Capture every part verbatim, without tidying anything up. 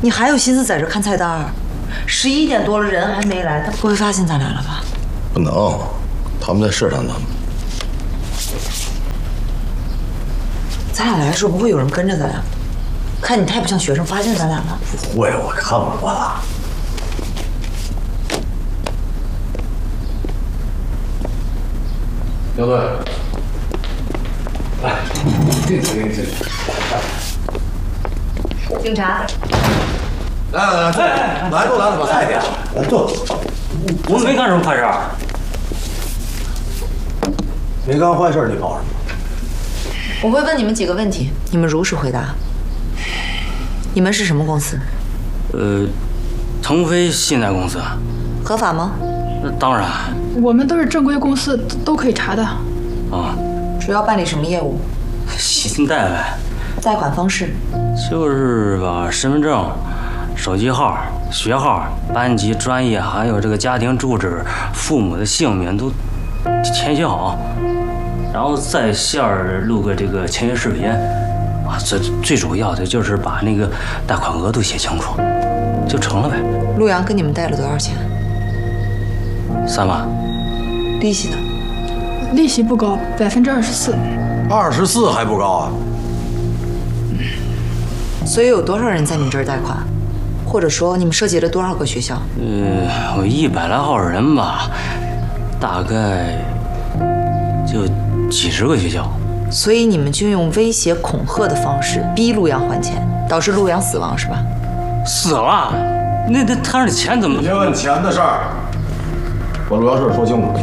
你还有心思在这看菜单？十一点多了，人还没来，他不会发现咱俩了吧？ 不能，他们在试探他们。 咱俩来的时候不会有人跟着咱俩？看你太不像学生，发现咱俩了。 不会，我看过了。 刘队，来，进去，进去。 警察。 来来来，坐，来坐，来把菜点，来坐。 我没干什么坏事。 没干坏事，你跑什么？ 我会问你们几个问题，你们如实回答。你们是什么公司？ 呃，腾飞信贷公司。 合法吗？ 那当然。 我们都是正规公司，都可以查的。 啊。 主要办理什么业务？ 信贷呗。 贷款方式？ 就是把身份证。 手机号、学号、班级、专业，还有这个家庭住址、父母的姓名都填写好，然后在线录个这个签约视频，啊，最最主要的就是把那个贷款额度写清楚，就成了呗。 陆阳跟你们贷了多少钱？ 三万。 利息呢？ 利息不高，百分之二十四。 二十四还不高啊？ 所以有多少人在你们这儿贷款？ 或者说，你们涉及了多少个学校？ 呃，有一百来号人吧，大概就几十个学校。 所以你们就用威胁、恐吓的方式逼陆阳还钱，导致陆阳死亡，是吧？ 死了？那那他的钱怎么？ 别问钱的事儿，把陆阳事说清楚。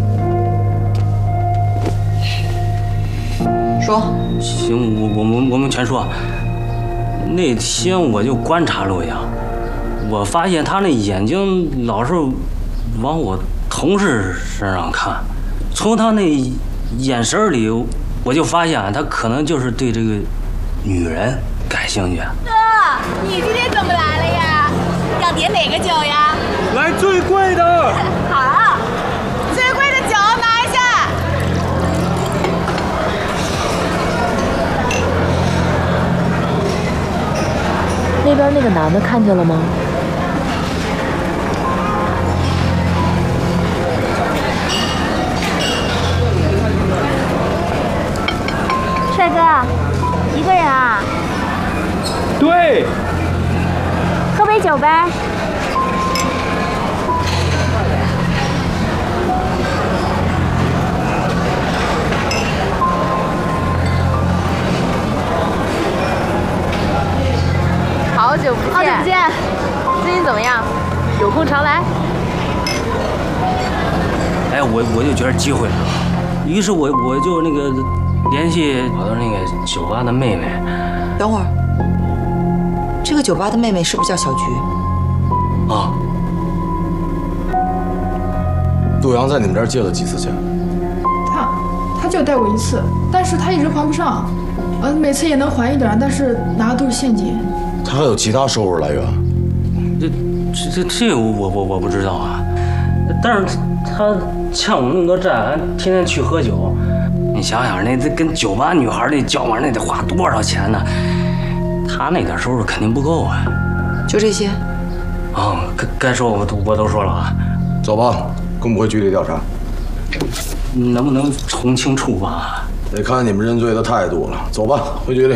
说。 行，我我们我们全说。那天我就观察陆阳。 我发现他那眼睛老是往我同事身上看，从他那眼神里，我就发现他可能就是对这个女人感兴趣。 哥，你今天怎么来了呀？要点哪个酒呀？ 来最贵的。 好，最贵的酒拿一下。 那边那个男的看见了吗？ 帅哥，一个人啊？ 对。 喝杯酒呗。 好久不见， 好久不见， 最近怎么样？有空常来。 哎，我我就觉得机会了，于是我我就那个。 联系我的那个酒吧的妹妹。 等会儿，这个酒吧的妹妹是不是叫小菊？ 啊。 陆阳在你们这儿借了几次钱？ 他他就贷过一次，但是他一直还不上，呃，每次也能还一点，但是拿的都是现金。 他还有其他收入来源？ 这这这这个我我我不知道啊，但是他欠我们那么多债，还天天去喝酒。 你想想，那这跟酒吧女孩那交往，那得花多少钱呢？他那点收入肯定不够啊。 就这些。 啊，该该说我都我都说了啊。 走吧，跟我们回局里调查。 能不能从轻处罚？ 得看你们认罪的态度了。走吧，回局里。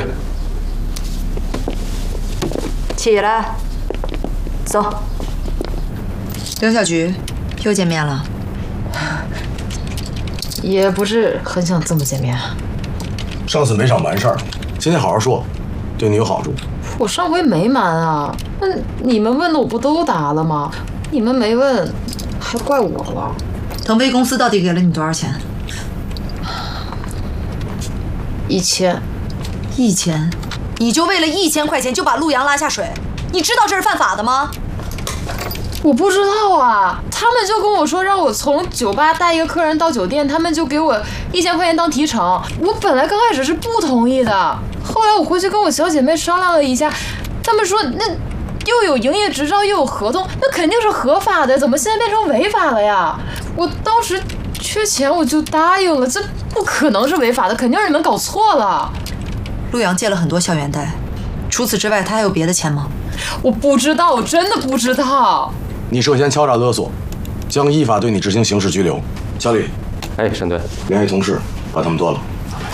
起来，走。刘小菊，又见面了。 也不是很想这么见面。 上次没少瞒事儿，今天好好说，对你有好处。 我上回没瞒啊，那你们问的我不都答了吗？你们没问，还怪我了。 腾飞公司到底给了你多少钱？ 一千。 一千？你就为了一千块钱就把陆阳拉下水？你知道这是犯法的吗？ 我不知道啊，他们就跟我说让我从酒吧带一个客人到酒店，他们就给我一千块钱当提成。我本来刚开始是不同意的，后来我回去跟我小姐妹商量了一下，他们说那又有营业执照又有合同，那肯定是合法的，怎么现在变成违法了呀？我当时缺钱我就答应了，这不可能是违法的，肯定是你们搞错了。 陆阳借了很多校园贷， 除此之外，他还有别的钱吗？ 我不知道，我真的不知道。 你涉嫌敲诈勒索，将依法对你执行刑事拘留。小李， 哎，沈队， 联系同事把他们端了。